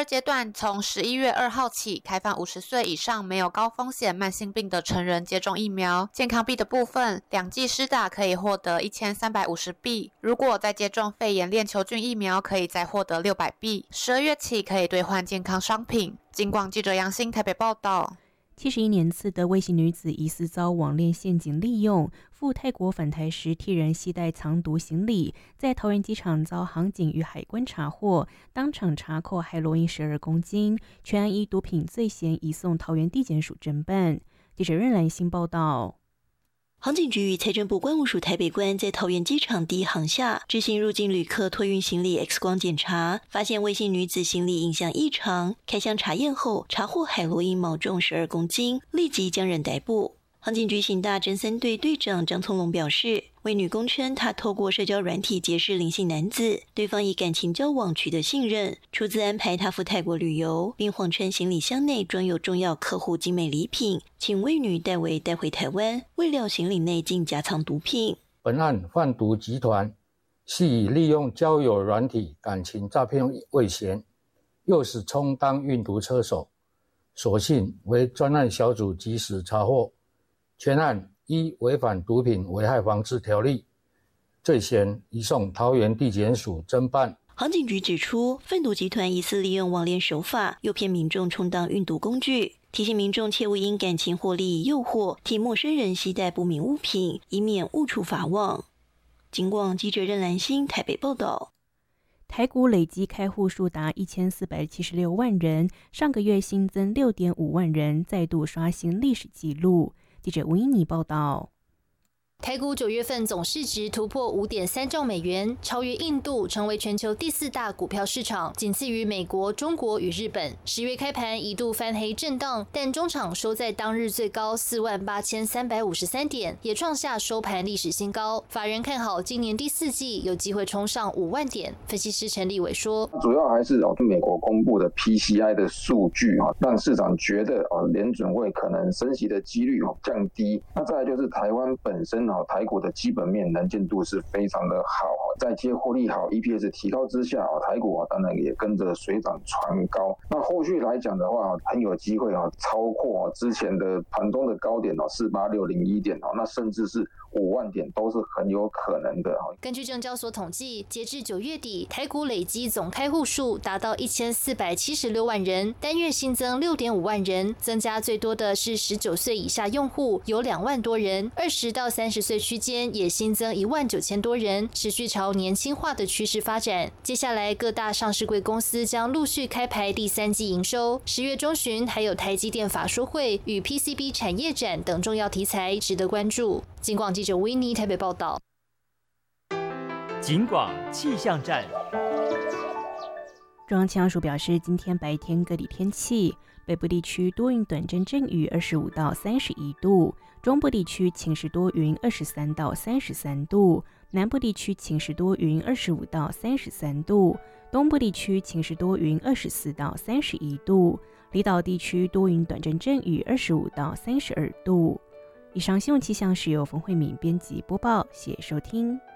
二阶段从11月2号起开放50岁以上没有高风险慢性病的成人接种疫苗。健康币的部分，2剂施打可以获得1350币，如果再接种肺炎链球菌疫苗可以再获得600币。12月起可以兑换健康商品。警广记者杨欣台北报道。 71年次的魏姓女子疑似遭网恋陷阱利用，赴泰国返台时替人携带藏毒行李，在桃园机场遭航警与海关查获，当场查扣海洛因12公斤，全案依毒品罪嫌移送桃园地检署侦办。记者任兰欣报道。 航警局与财政部关务署台北关在桃园机场第一航厦执行入境旅客托运行李 X 光检查，发现魏姓女子行李影像异常，开箱查验后查获海洛因毛重12公斤，立即将人逮捕。航警局刑大侦3队队长张聪龙表示，魏女供称她透过社交软体结识林姓男子，对方以感情交往取得信任，出资安排她赴泰国旅游，并谎称行李箱内装有重要客户精美礼品，请魏女代为带回台湾，未料行李内竟夹藏毒品。 本案贩毒集团系以利用交友软体感情诈骗为嫌，诱使充当运毒车手，所幸为专案小组及时查获。全案依违反毒品危害防治条例罪嫌移送桃园地检署侦办。 航警局指出，贩毒集团疑似利用网恋手法诱骗民众充当运毒工具，提醒民众切勿因感情或利益诱惑替陌生人携带不明物品，以免误触法网。警广记者任兰欣台北报道。 台股累计开户数达1476万人，上个月新增6.5万人，再度刷新历史纪录。记者吴依妮报道。 台股9月份总市值突破5.3兆美元，超越印度，成为全球第4大股票市场，仅次于美国、中国与日本。10月开盘一度翻黑震荡，但中场收在当日最高48353点，也创下收盘历史新高。法人看好今年第4季有机会冲上5万点。分析师陈立伟说， 主要还是美国公布的 PCI 的数据让市场觉得联准会可能升息的几率降低。那再来就是台湾本身台股的基本面能见度是非常的好，在接获利好 EPS 提高之下，台股当然也跟着水涨船高。那后续来讲的话，很有机会超过之前的盘中的高点48601点，那甚至是5万点都是很有可能的。 根据证交所统计，截至9月底，台股累积总开户数达到1476万人，单月新增6.5万人，增加最多的是19岁以下用户，有2万多人，20到30岁区间也新增19000多人，持续朝年轻化的趋势发展。接下来各大上市柜公司将陆续开牌第3季营收，10月中旬还有台积电法说会与 PCB 产业展等重要题材值得关注。警广记者维尼台北报道。 警广气象站。 中央气象署表示，今天白天各地天气，北部地区多云短暂阵雨25到31度，中部地区晴时多云23到33度，南部地区晴时多云25到33度，东部地区晴时多云24到31度，离岛地区多云短暂阵雨25到32度。以上新闻气象是由冯慧敏编辑播报，谢谢收听。